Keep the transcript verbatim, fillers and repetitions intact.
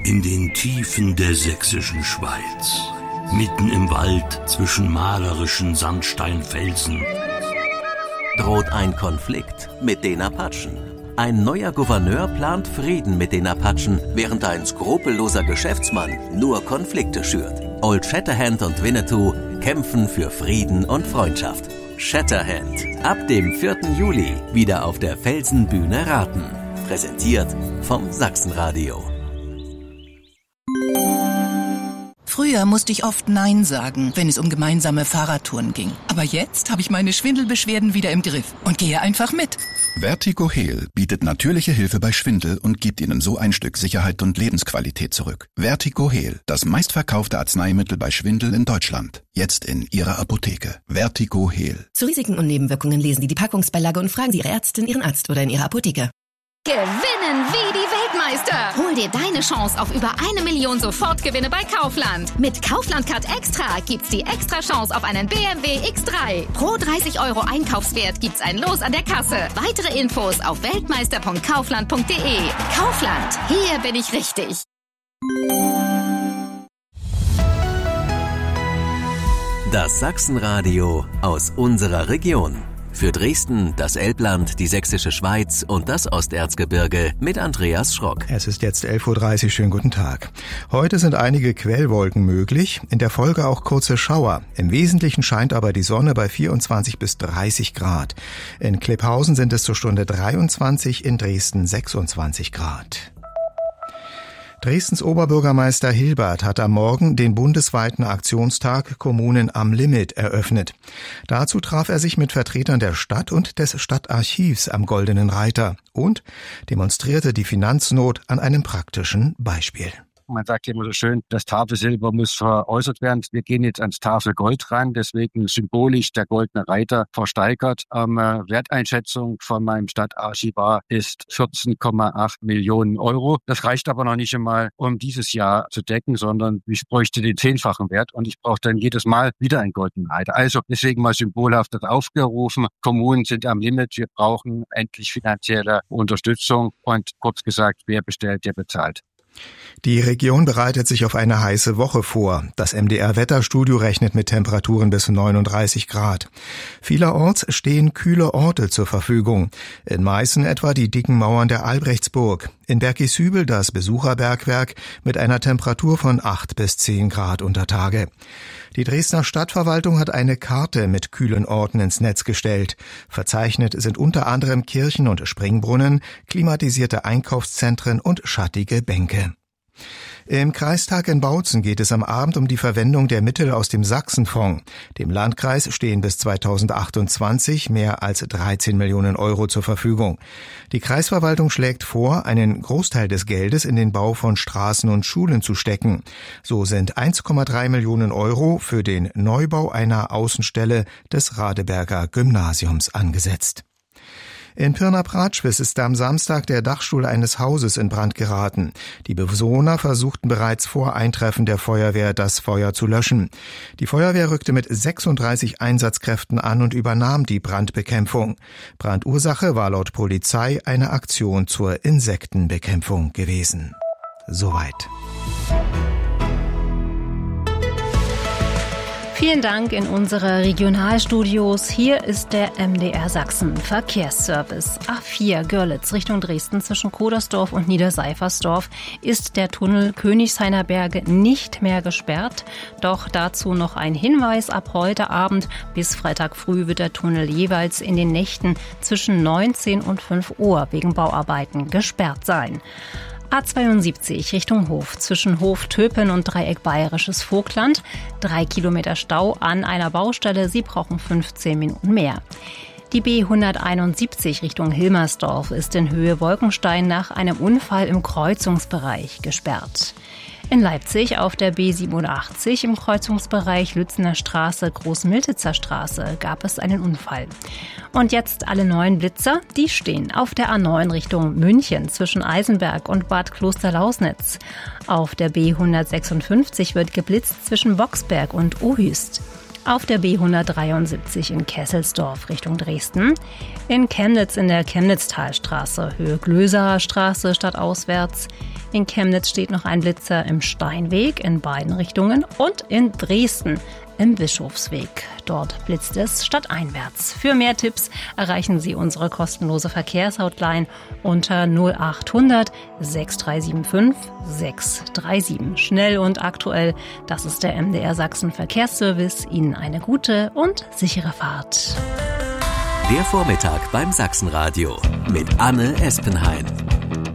In den Tiefen der sächsischen Schweiz, mitten im Wald zwischen malerischen Sandsteinfelsen, droht ein Konflikt mit den Apachen. Ein neuer Gouverneur plant Frieden mit den Apachen, während ein skrupelloser Geschäftsmann nur Konflikte schürt. Old Shatterhand und Winnetou kämpfen für Frieden und Freundschaft. Shatterhand, ab dem vierten Juli wieder auf der Felsenbühne Raten. Präsentiert vom Sachsenradio. Früher musste ich oft Nein sagen, wenn es um gemeinsame Fahrradtouren ging. Aber jetzt habe ich meine Schwindelbeschwerden wieder im Griff und gehe einfach mit. Vertigo Heal bietet natürliche Hilfe bei Schwindel und gibt Ihnen so ein Stück Sicherheit und Lebensqualität zurück. Vertigo Heal, das meistverkaufte Arzneimittel bei Schwindel in Deutschland. Jetzt in Ihrer Apotheke. Vertigo Heal. Zu Risiken und Nebenwirkungen lesen Sie die Packungsbeilage und fragen Sie Ihre Ärztin, Ihren Arzt oder in Ihrer Apotheke. Gewinnen wie die Weltmeister! Hol dir deine Chance auf über eine Million Sofortgewinne bei Kaufland. Mit Kaufland Card Extra gibt's die extra Chance auf einen B M W X drei. Pro dreißig Euro Einkaufswert gibt's ein Los an der Kasse. Weitere Infos auf weltmeister punkt kaufland punkt de. Kaufland, hier bin ich richtig. Das Sachsenradio aus unserer Region. Für Dresden, das Elbland, die Sächsische Schweiz und das Osterzgebirge mit Andreas Schrock. Es ist jetzt elf Uhr dreißig, schönen guten Tag. Heute sind einige Quellwolken möglich, in der Folge auch kurze Schauer. Im Wesentlichen scheint aber die Sonne bei vierundzwanzig bis dreißig Grad. In Klipphausen sind es zur Stunde dreiundzwanzig, in Dresden sechsundzwanzig Grad. Dresdens Oberbürgermeister Hilbert hat am Morgen den bundesweiten Aktionstag Kommunen am Limit eröffnet. Dazu traf er sich mit Vertretern der Stadt und des Stadtarchivs am Goldenen Reiter und demonstrierte die Finanznot an einem praktischen Beispiel. Man sagt immer so schön, das Tafelsilber muss veräußert werden. Wir gehen jetzt ans Tafelgold ran, deswegen symbolisch der Goldene Reiter versteigert. Ähm, Werteinschätzung von meinem Stadtarchivar ist vierzehn Komma acht Millionen Euro. Das reicht aber noch nicht einmal, um dieses Jahr zu decken, sondern ich bräuchte den zehnfachen Wert und ich brauche dann jedes Mal wieder einen Goldenen Reiter. Also deswegen mal symbolhaft das aufgerufen. Kommunen sind am Limit. Wir brauchen endlich finanzielle Unterstützung und kurz gesagt, wer bestellt, der bezahlt. Die Region bereitet sich auf eine heiße Woche vor. Das M D R-Wetterstudio rechnet mit Temperaturen bis neununddreißig Grad. Vielerorts stehen kühle Orte zur Verfügung. In Meißen etwa die dicken Mauern der Albrechtsburg. In Bergischhübel das Besucherbergwerk mit einer Temperatur von acht bis zehn Grad unter Tage. Die Dresdner Stadtverwaltung hat eine Karte mit kühlen Orten ins Netz gestellt. Verzeichnet sind unter anderem Kirchen und Springbrunnen, klimatisierte Einkaufszentren und schattige Bänke. Im Kreistag in Bautzen geht es am Abend um die Verwendung der Mittel aus dem Sachsenfonds. Dem Landkreis stehen bis zweitausendachtundzwanzig mehr als dreizehn Millionen Euro zur Verfügung. Die Kreisverwaltung schlägt vor, einen Großteil des Geldes in den Bau von Straßen und Schulen zu stecken. So sind eins Komma drei Millionen Euro für den Neubau einer Außenstelle des Radeberger Gymnasiums angesetzt. In Pirna-Pratschwitz ist am Samstag der Dachstuhl eines Hauses in Brand geraten. Die Bewohner versuchten bereits vor Eintreffen der Feuerwehr, das Feuer zu löschen. Die Feuerwehr rückte mit sechsunddreißig Einsatzkräften an und übernahm die Brandbekämpfung. Brandursache war laut Polizei eine Aktion zur Insektenbekämpfung gewesen. Soweit. Vielen Dank in unsere Regionalstudios. Hier ist der M D R Sachsen Verkehrsservice. A vier Görlitz Richtung Dresden zwischen Kodersdorf und Niederseifersdorf ist der Tunnel Königshainer Berge nicht mehr gesperrt. Doch dazu noch ein Hinweis: Ab heute Abend bis Freitag früh wird der Tunnel jeweils in den Nächten zwischen neunzehn und fünf Uhr wegen Bauarbeiten gesperrt sein. A zweiundsiebzig Richtung Hof zwischen Hof-Töpen und Dreieck Bayerisches Vogtland. Drei Kilometer Stau an einer Baustelle. Sie brauchen fünfzehn Minuten mehr. Die B hunderteinundsiebzig Richtung Hilmersdorf ist in Höhe Wolkenstein nach einem Unfall im Kreuzungsbereich gesperrt. In Leipzig auf der B siebenundachtzig im Kreuzungsbereich Lützener Straße, Großmiltitzer Straße gab es einen Unfall. Und jetzt alle neuen Blitzer, die stehen auf der A neun Richtung München zwischen Eisenberg und Bad Klosterlausnitz. Auf der B hundertsechsundfünfzig wird geblitzt zwischen Boxberg und Ohüst. Auf der B hundertdreiundsiebzig in Kesselsdorf Richtung Dresden. In Chemnitz in der Chemnitztalstraße, Höhe Glöser Straße stadtauswärts. In Chemnitz steht noch ein Blitzer im Steinweg in beiden Richtungen. Und in Dresden im Bischofsweg. Dort blitzt es stadteinwärts. Für mehr Tipps erreichen Sie unsere kostenlose Verkehrshotline unter null achthundert sechs drei sieben fünf sechs drei sieben. Schnell und aktuell, das ist der M D R Sachsen Verkehrsservice. Ihnen eine gute und sichere Fahrt. Der Vormittag beim Sachsenradio mit Anne Espenhain.